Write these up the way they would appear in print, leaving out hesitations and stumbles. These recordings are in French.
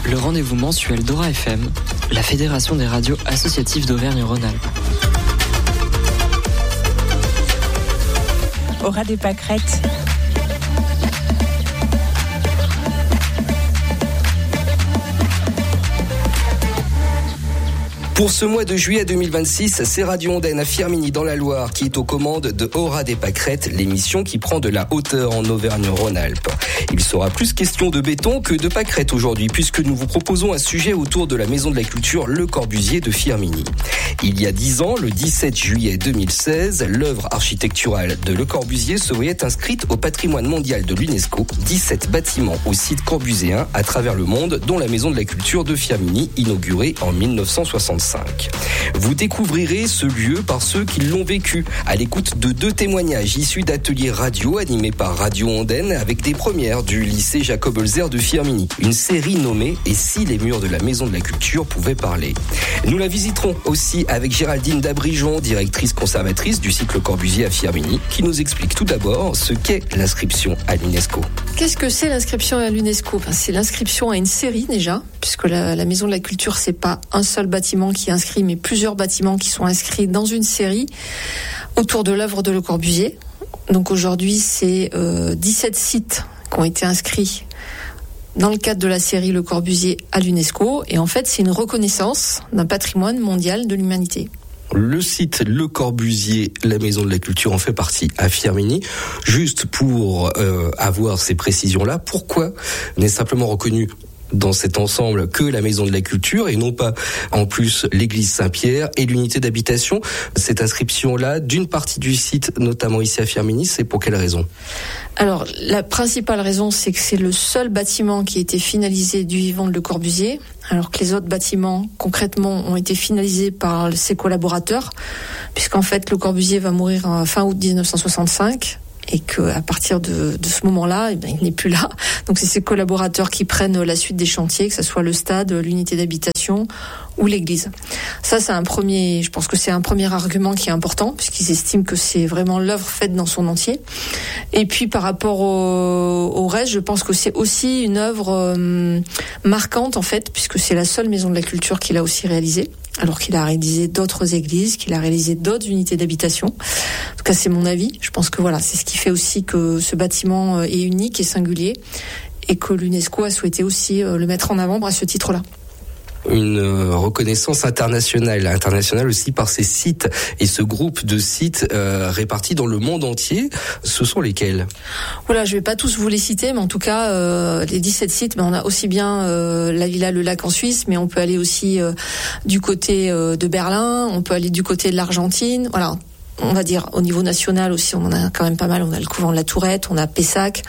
le rendez-vous mensuel d'Aura FM, la fédération des radios associatives d'Auvergne-Rhône-Alpes. Aura des pâquerettes. Pour ce mois de juillet 2026, c'est Radio Ondaine à Firminy dans la Loire qui est aux commandes de Aura des pâquerettes, l'émission qui prend de la hauteur en Auvergne-Rhône-Alpes. Il sera plus question de béton que de pâquerettes aujourd'hui, puisque nous vous proposons un sujet autour de la Maison de la Culture Le Corbusier de Firminy. Il y a 10 ans, le 17 juillet 2016, l'œuvre architecturale de Le Corbusier se voyait inscrite au patrimoine mondial de l'UNESCO, 17 bâtiments au site corbuséen à travers le monde, dont la Maison de la Culture de Firminy, inaugurée en 1965. Vous découvrirez ce lieu par ceux qui l'ont vécu, à l'écoute de 2 témoignages issus d'ateliers radio animés par Radio Ondaine avec des premières du lycée Jacob Holzer de Firminy. Une série nommée « Et si les murs de la Maison de la Culture pouvaient parler ?» Nous la visiterons aussi avec Géraldine Dabrijon, directrice conservatrice du site Le Corbusier à Firminy, qui nous explique tout d'abord ce qu'est l'inscription à l'UNESCO. Qu'est-ce que c'est l'inscription à l'UNESCO ? C'est l'inscription à une série déjà, puisque la Maison de la Culture, c'est pas un seul bâtiment qui est inscrit, mais plusieurs bâtiments qui sont inscrits dans une série autour de l'œuvre de Le Corbusier. Donc aujourd'hui, c'est 17 sites qui ont été inscrits dans le cadre de la série Le Corbusier à l'UNESCO. Et en fait, c'est une reconnaissance d'un patrimoine mondial de l'humanité. Le site Le Corbusier, la Maison de la Culture en fait partie à Firminy. Juste pour avoir ces précisions-là, pourquoi n'est simplement reconnu dans cet ensemble que la Maison de la Culture et non pas en plus l'église Saint-Pierre et l'unité d'habitation? Cette inscription-là, d'une partie du site, notamment ici à Firminy, c'est pour quelle raison? Alors, la principale raison, c'est que c'est le seul bâtiment qui a été finalisé du vivant de Le Corbusier, alors que les autres bâtiments, concrètement, ont été finalisés par ses collaborateurs, puisqu'en fait, Le Corbusier va mourir fin août 1965. Et qu'à partir de ce moment-là, il n'est plus là. Donc c'est ses collaborateurs qui prennent la suite des chantiers, que ce soit le stade, l'unité d'habitation ou l'église. Ça, je pense que c'est un premier argument qui est important, puisqu'ils estiment que c'est vraiment l'œuvre faite dans son entier. Et puis par rapport au reste, je pense que c'est aussi une œuvre marquante en fait, puisque c'est la seule Maison de la Culture qu'il a aussi réalisée. Alors qu'il a réalisé d'autres églises, qu'il a réalisé d'autres unités d'habitation. En tout cas, c'est mon avis. Je pense que voilà, c'est ce qui fait aussi que ce bâtiment est unique et singulier et que l'UNESCO a souhaité aussi le mettre en avant à ce titre-là. Une reconnaissance internationale aussi par ces sites et ce groupe de sites répartis dans le monde entier. Ce sont lesquels? Voilà, je vais pas tous vous les citer, mais en tout cas les 17 sites, on a aussi bien la Villa Le Lac en Suisse, mais on peut aller aussi du côté de Berlin, on peut aller du côté de l'Argentine. Voilà. On va dire au niveau national aussi, on en a quand même pas mal. On a le couvent de la Tourette, on a Pessac,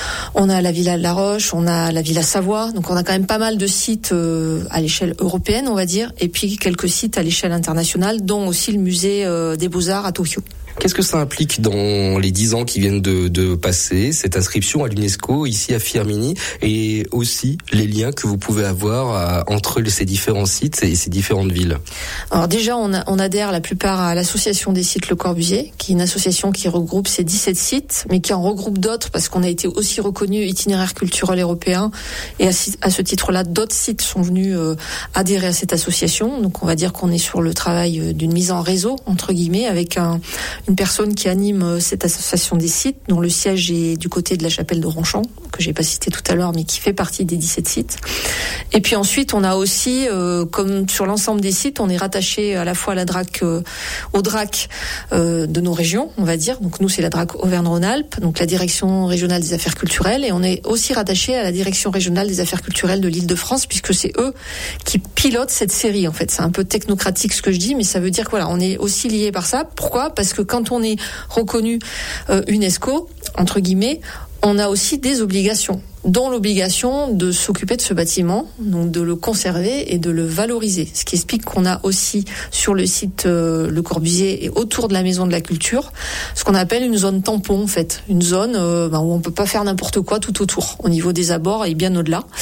on a la Villa de la Roche, on a la Villa Savoie. Donc on a quand même pas mal de sites à l'échelle européenne, on va dire, et puis quelques sites à l'échelle internationale, dont aussi le musée des Beaux-Arts à Tokyo. Qu'est-ce que ça implique dans les 10 ans qui viennent de passer, cette inscription à l'UNESCO ici à Firminy, et aussi les liens que vous pouvez avoir entre ces différents sites et ces différentes villes? Alors déjà, on adhère la plupart à l'association des sites Le Corbusier, qui est une association qui regroupe ces 17 sites, mais qui en regroupe d'autres parce qu'on a été aussi reconnu itinéraire culturel européen, et à ce titre-là, d'autres sites sont venus adhérer à cette association. Donc on va dire qu'on est sur le travail d'une mise en réseau, entre guillemets, avec une personne qui anime cette association des sites, dont le siège est du côté de la chapelle de Ronchamp, que j'ai pas cité tout à l'heure, mais qui fait partie des 17 sites. Et puis ensuite, on a aussi, comme sur l'ensemble des sites, on est rattaché à la fois à la DRAC, au DRAC de nos régions, on va dire. Donc nous, c'est la DRAC Auvergne-Rhône-Alpes, donc la Direction régionale des affaires culturelles, et on est aussi rattaché à la Direction régionale des affaires culturelles de l'Île-de-France, puisque c'est eux qui pilotent cette série. En fait, c'est un peu technocratique ce que je dis, mais ça veut dire que voilà, on est aussi lié par ça. Pourquoi ? Parce que quand on est reconnu UNESCO, entre guillemets, on a aussi des obligations, dont l'obligation de s'occuper de ce bâtiment, donc de le conserver et de le valoriser. Ce qui explique qu'on a aussi sur le site Le Corbusier et autour de la Maison de la Culture, ce qu'on appelle une zone tampon en fait, une zone où on peut pas faire n'importe quoi tout autour, au niveau des abords et bien au-delà.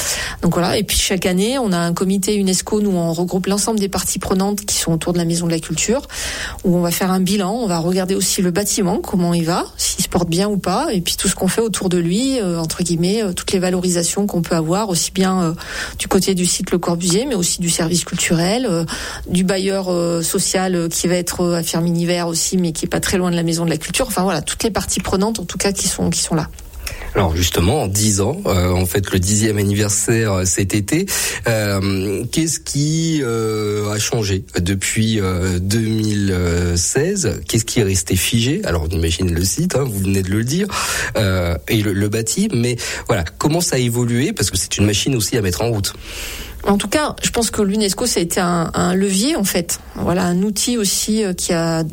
Donc voilà. Et puis chaque année, on a un comité UNESCO, nous on regroupe l'ensemble des parties prenantes qui sont autour de la Maison de la Culture, où on va faire un bilan, on va regarder aussi le bâtiment, comment il va, s'il se porte bien ou pas, et puis tout ce qu'on fait autour de lui, entre guillemets, toutes les valorisations qu'on peut avoir, aussi bien du côté du site Le Corbusier, mais aussi du service culturel, du bailleur social qui va être à Firminy-Vert aussi, mais qui est pas très loin de la Maison de la Culture. Enfin voilà, toutes les parties prenantes en tout cas qui sont là. Alors justement, en 10 ans, en fait le 10e anniversaire cet été, qu'est-ce qui a changé depuis 2016 ? Qu'est-ce qui est resté figé ? Alors on imagine le site, vous venez de le dire, et le bâti, mais voilà, comment ça a évolué ? Parce que c'est une machine aussi à mettre en route. En tout cas, je pense que l'UNESCO, ça a été un levier, en fait. Voilà, un outil aussi un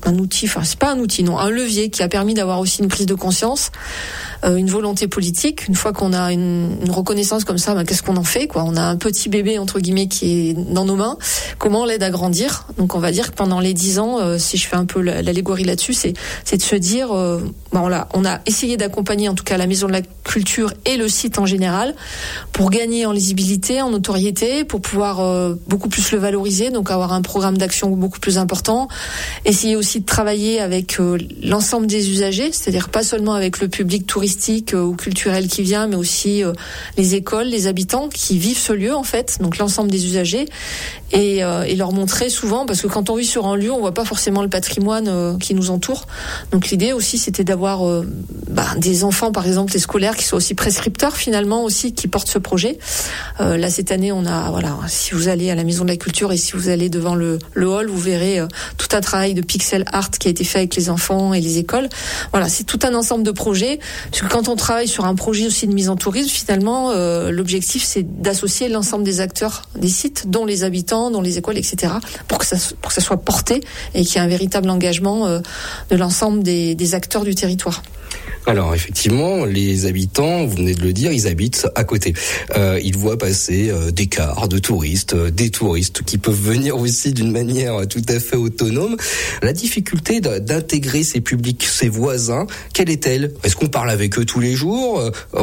levier qui a permis d'avoir aussi une prise de conscience, une volonté politique. Une fois qu'on a une reconnaissance comme ça, qu'est-ce qu'on en fait, quoi ? On a un petit bébé, entre guillemets, qui est dans nos mains. Comment on l'aide à grandir ? Donc, on va dire que pendant les 10 ans, si je fais un peu l'allégorie là-dessus, c'est de se dire, on a essayé d'accompagner, en tout cas, la Maison de la Culture et le site en général, pour gagner en lisibilité, en notoriété, pour pouvoir beaucoup plus le valoriser, donc avoir un programme d'action beaucoup plus important. Essayer aussi de travailler avec l'ensemble des usagers, c'est-à-dire pas seulement avec le public touristique ou culturel qui vient, mais aussi les écoles, les habitants qui vivent ce lieu en fait, donc l'ensemble des usagers, et leur montrer souvent, parce que quand on vit sur un lieu, on voit pas forcément le patrimoine qui nous entoure. Donc l'idée aussi, c'était d'avoir des enfants, par exemple, des scolaires, qui soient aussi prescripteurs finalement aussi, qui portent ce projet. Là cette année, on a si vous allez à la Maison de la Culture et si vous allez devant le hall, vous verrez tout un travail de pixel art qui a été fait avec les enfants et les écoles. Voilà, c'est tout un ensemble de projets. Parce que quand on travaille sur un projet aussi de mise en tourisme, finalement, l'objectif c'est d'associer l'ensemble des acteurs des sites, dont les habitants, dont les écoles, etc., pour que ça soit porté et qu'il y ait un véritable engagement de l'ensemble des acteurs du territoire. Alors effectivement, les habitants, vous venez de le dire, ils habitent à côté. Ils voient passer des cars de touristes, des touristes qui peuvent venir aussi d'une manière tout à fait autonome. La difficulté d'intégrer ces publics, ces voisins, quelle est-elle ? Est-ce qu'on parle avec eux tous les jours ?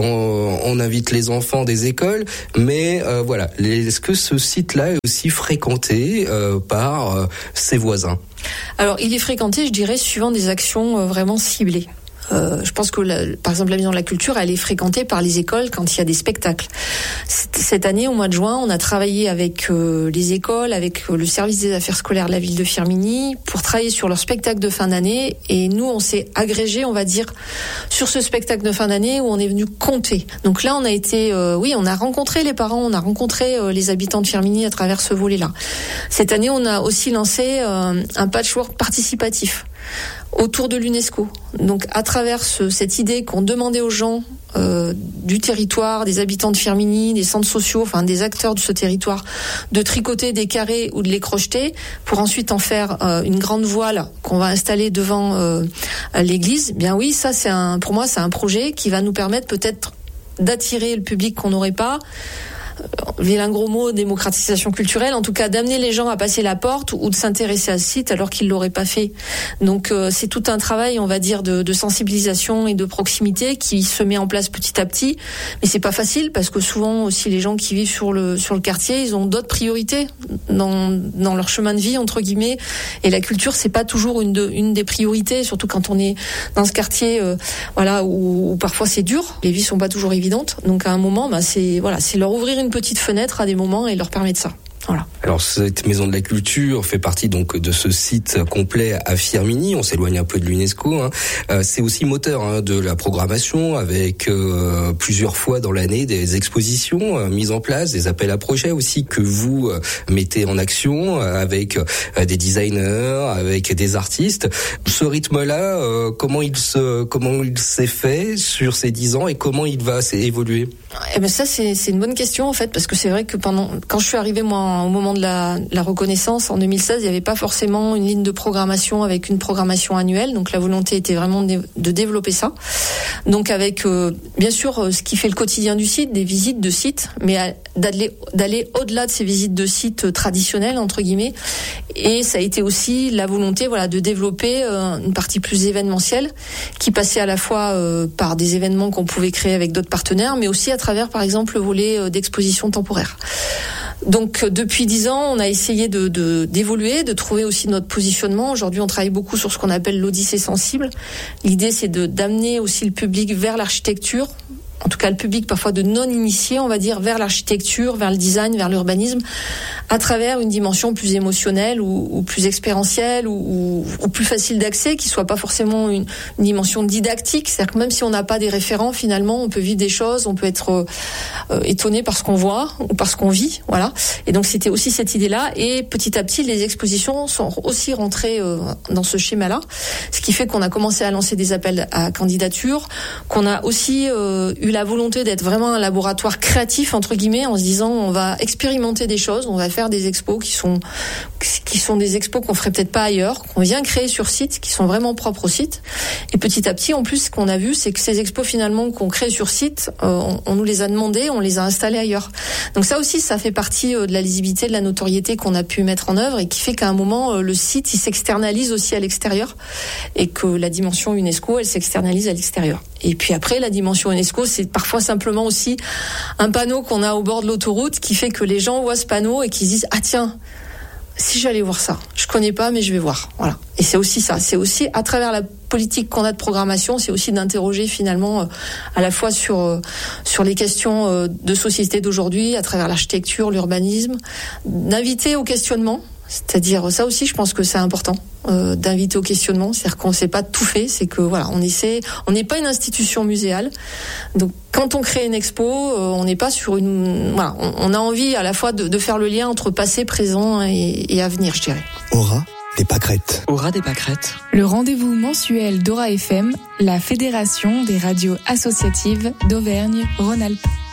On invite les enfants des écoles, mais voilà. Est-ce que ce site-là est aussi fréquenté par ses voisins ? Alors, il est fréquenté, je dirais, suivant des actions vraiment ciblées. Je pense que par exemple la Maison de la Culture, elle est fréquentée par les écoles quand il y a des spectacles. Cette année, au mois de juin, on a travaillé avec les écoles, avec le service des affaires scolaires de la ville de Firminy, pour travailler sur leur spectacle de fin d'année. Et nous, on s'est agrégé, on va dire, sur ce spectacle de fin d'année où on est venu compter. Donc là, on a été, on a rencontré les parents, on a rencontré les habitants de Firminy à travers ce volet-là. Cette année, on a aussi lancé un patchwork participatif autour de l'UNESCO. Donc à travers cette idée qu'on demandait aux gens du territoire, des habitants de Firminy, des centres sociaux, enfin des acteurs de ce territoire, de tricoter des carrés ou de les crocheter pour ensuite en faire une grande voile qu'on va installer devant l'église. Bien oui, ça pour moi c'est un projet qui va nous permettre peut-être d'attirer le public qu'on n'aurait pas. Vilain gros mot, démocratisation culturelle, en tout cas d'amener les gens à passer la porte ou de s'intéresser à ce site alors qu'ils l'auraient pas fait. Donc c'est tout un travail, on va dire, de sensibilisation et de proximité qui se met en place petit à petit, mais c'est pas facile parce que souvent aussi les gens qui vivent sur le quartier, ils ont d'autres priorités dans leur chemin de vie entre guillemets, et la culture c'est pas toujours une des priorités, surtout quand on est dans ce quartier où parfois c'est dur, les vies sont pas toujours évidentes. Donc à un moment c'est leur ouvrir une petite fenêtre à des moments et leur permettre ça. Voilà. Alors cette Maison de la Culture fait partie donc de ce site complet à Firminy. On s'éloigne un peu de l'UNESCO. C'est aussi moteur de la programmation avec plusieurs fois dans l'année des expositions mises en place, des appels à projets aussi que vous mettez en action avec des designers, avec des artistes. Ce rythme-là, comment il s'est fait sur ces 10 ans et comment il va évoluer ? Eh ben ça c'est une bonne question en fait, parce que c'est vrai que quand je suis arrivée moi au moment de la reconnaissance en 2016, il n'y avait pas forcément une ligne de programmation avec une programmation annuelle, donc la volonté était vraiment de développer ça. Donc avec bien sûr ce qui fait le quotidien du site, des visites de sites, mais d'aller au-delà de ces visites de sites traditionnelles entre guillemets, et ça a été aussi la volonté de développer une partie plus événementielle qui passait à la fois par des événements qu'on pouvait créer avec d'autres partenaires, mais aussi à travers travers, par exemple, le volet d'exposition temporaire. Donc depuis 10 ans, on a essayé d'évoluer, de trouver aussi notre positionnement. Aujourd'hui, on travaille beaucoup sur ce qu'on appelle l'odyssée sensible. L'idée, c'est d'amener aussi le public vers l'architecture. En tout cas, le public parfois de non-initiés, on va dire, vers l'architecture, vers le design, vers l'urbanisme, à travers une dimension plus émotionnelle ou plus expérientielle ou plus facile d'accès, qui soit pas forcément une dimension didactique. C'est-à-dire que même si on n'a pas des référents, finalement, on peut vivre des choses, on peut être étonné par ce qu'on voit ou par ce qu'on vit, voilà. Et donc, c'était aussi cette idée-là. Et petit à petit, les expositions sont aussi rentrées dans ce schéma-là, ce qui fait qu'on a commencé à lancer des appels à candidature, qu'on a aussi eu la volonté d'être vraiment un laboratoire créatif, entre guillemets, en se disant on va expérimenter des choses, on va faire des expos qui sont des expos qu'on ferait peut-être pas ailleurs, qu'on vient créer sur site, qui sont vraiment propres au site. Et petit à petit, en plus, ce qu'on a vu, c'est que ces expos finalement qu'on crée sur site, on nous les a demandés, on les a installés ailleurs. Donc ça aussi, ça fait partie de la lisibilité, de la notoriété qu'on a pu mettre en œuvre et qui fait qu'à un moment, le site, il s'externalise aussi à l'extérieur et que la dimension UNESCO, elle s'externalise à l'extérieur. Et puis après, la dimension UNESCO, c'est parfois simplement aussi un panneau qu'on a au bord de l'autoroute qui fait que les gens voient ce panneau et qu'ils se disent « Ah tiens, si j'allais voir ça, je connais pas mais je vais voir ». Voilà. Et c'est aussi ça, c'est aussi à travers la politique qu'on a de programmation, c'est aussi d'interroger finalement à la fois sur les questions de société d'aujourd'hui, à travers l'architecture, l'urbanisme, d'inviter au questionnement. C'est-à-dire, ça aussi, je pense que c'est important d'inviter au questionnement. C'est-à-dire qu'on ne sait pas tout fait, c'est que voilà, on n'est pas une institution muséale. Donc, quand on crée une expo, on n'est pas sur voilà, on a envie à la fois de faire le lien entre passé, présent et avenir, je dirais. Aura des pâquerettes. Aura des pâquerettes. Le rendez-vous mensuel d'Aura FM, la fédération des radios associatives d'Auvergne-Rhône-Alpes.